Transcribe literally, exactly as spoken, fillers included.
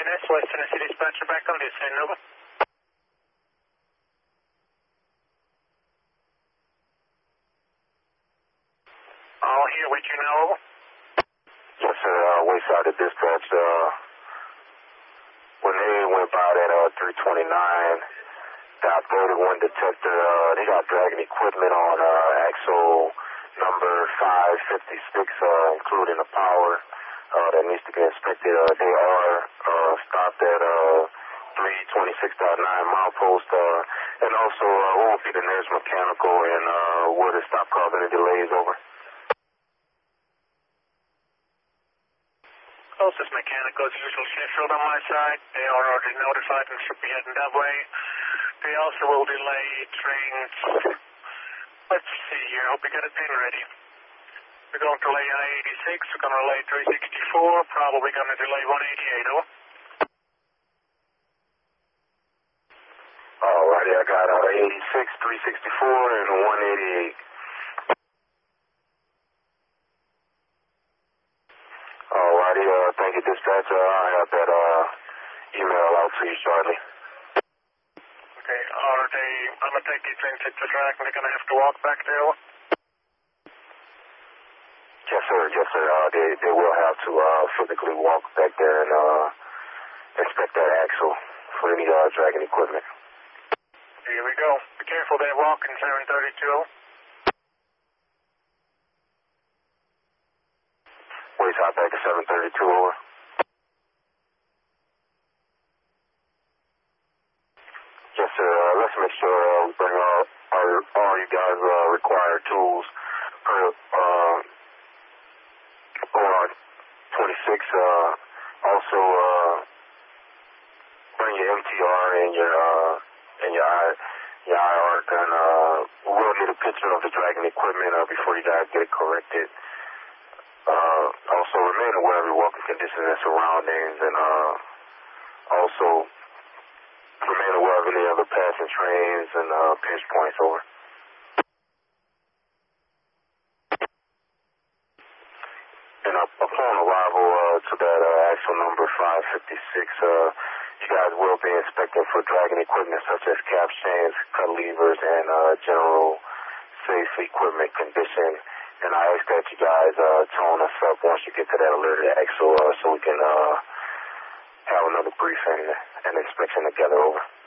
S, West Tennessee dispatcher back on this end, over. All here with you now, over. Yes, sir. Uh, Wayside to dispatch. Uh, when they went by that uh, three twenty-nine, dot thirty-one detector, uh, they got dragging equipment on uh, axle number five fifty-six, uh, including the power uh, that needs to get inspected. Uh, they are uh, stopped at uh, three twenty-six point nine milepost, uh, and also uh, what will be the nearest mechanical and uh, where to stop causing any delays, over. Closest mechanical is usual Sheffield on my side. They are already notified and should be heading that way. They also will delay trains. Let's see here. Hope you got a pin ready. We're going to delay I eighty-six. We're going to delay three sixty-four. Probably going to delay one eighty-eight. Over. Alrighty, I got uh, eighty-six, three sixty-four, and one eighty-eight. Alrighty, uh, thank you, dispatcher. I'll have that uh, email out to you shortly. Okay, are they, I'm going to take these things to the track and they're going to have to walk back there? Yes, sir, yes, sir. Uh, they, they will have to uh, physically walk back there and uh, inspect that axle for any uh, dragging equipment. Here we go. Be careful, they're walking seven thirty-two. Wayside back to seven thirty-two, over. Yes, sir. Uh, let's make sure uh, we bring all, all, all you guys uh, required tools per uh, O R twenty-six. Uh, also, uh, bring your M T R and your uh, and your I your I R gun. Uh, we'll need a picture of the dragging equipment uh, before you guys get it corrected. Uh, also, remain aware of your walking conditions and surroundings, and uh, also remain aware of any other passing trains and uh, pinch points, over. And uh, upon arrival uh, to that uh, axle number five fifty-six, uh, you guys will be inspecting for dragging equipment such as cap chains, cut levers, and uh, general safe equipment condition. And I ask that you guys uh, tone us up once you get to that alerted axle uh, so we can uh, have another briefing and inspection together, over.